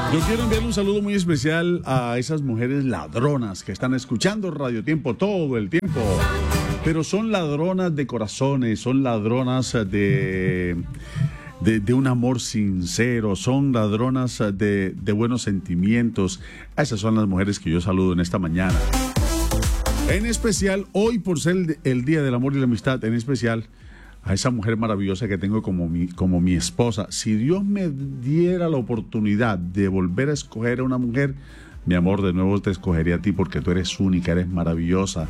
Yo quiero enviarle un saludo muy especial a esas mujeres ladronas que están escuchando Radio Tiempo todo el tiempo. Pero son ladronas de corazones, son ladronas de un amor sincero, son ladronas de buenos sentimientos. Esas son las mujeres que yo saludo en esta mañana. En especial, hoy por ser el Día del Amor y la Amistad, en especial a esa mujer maravillosa que tengo como mi esposa. Si Dios me diera la oportunidad de volver a escoger a una mujer, mi amor, de nuevo te escogería a ti porque tú eres única, eres maravillosa.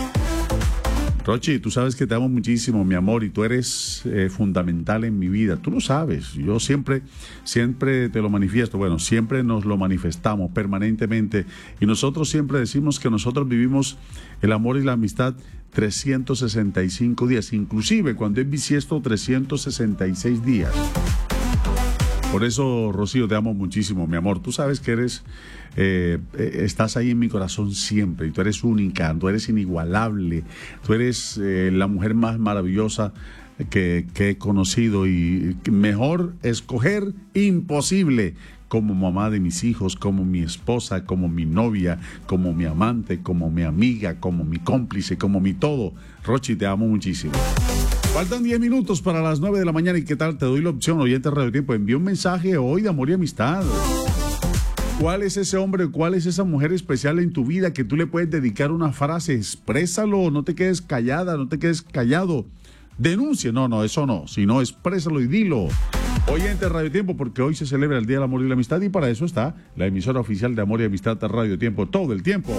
Rochi, tú sabes que te amo muchísimo, mi amor, y tú eres fundamental en mi vida. Tú lo sabes, yo siempre te lo manifiesto. Bueno, siempre nos lo manifestamos permanentemente. Y nosotros siempre decimos que nosotros vivimos el amor y la amistad 365 días, inclusive cuando es bisiesto 366 días. Por eso, Rocío, te amo muchísimo, mi amor. Tú sabes que estás ahí en mi corazón siempre, y tú eres única, tú eres inigualable, tú eres la mujer más maravillosa que he conocido, y mejor escoger imposible, como mamá de mis hijos, como mi esposa, como mi novia, como mi amante, como mi amiga, como mi cómplice, como mi todo. Rochi, te amo muchísimo. Faltan 10 minutos para las 9 de la mañana. ¿Y qué tal? Te doy la opción, oyente Radio Tiempo. Envía un mensaje hoy de amor y amistad. ¿Cuál es ese hombre, cuál es esa mujer especial en tu vida que tú le puedes dedicar una frase? Exprésalo, no te quedes callada, no te quedes callado. Denuncie, no, eso no, sino exprésalo y dilo. Oyente Radio Tiempo, porque hoy se celebra el Día del Amor y la Amistad, y para eso está la emisora oficial de Amor y Amistad de Radio Tiempo todo el tiempo.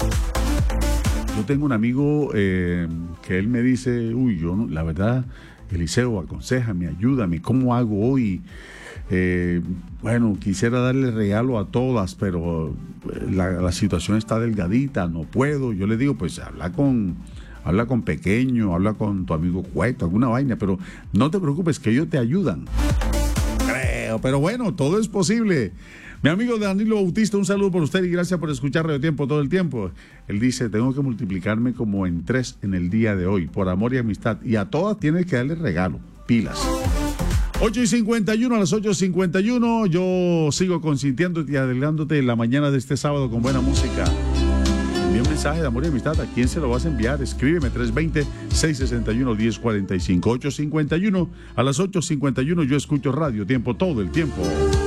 Yo tengo un amigo que él me dice, la verdad, Eliseo, aconséjame, ayúdame, ¿cómo hago hoy? Bueno, quisiera darle regalo a todas, pero la situación está delgadita, no puedo. Yo le digo, pues habla con Pequeño, habla con tu amigo Cueto, alguna vaina, pero no te preocupes, que ellos te ayudan. Creo, pero bueno, todo es posible. Mi amigo Danilo Bautista, un saludo por usted y gracias por escuchar Radio Tiempo todo el tiempo. Él dice, tengo que multiplicarme como en 3 en el día de hoy, por amor y amistad, y a todas tienes que darle regalo, pilas. 8:51, a las 8:51, yo sigo consintiéndote y adelgándote en la mañana de este sábado con buena música. Envía un mensaje de amor y amistad. ¿A quién se lo vas a enviar? Escríbeme 320-661-1045. 8:51, a las 8:51 yo escucho Radio Tiempo todo el tiempo.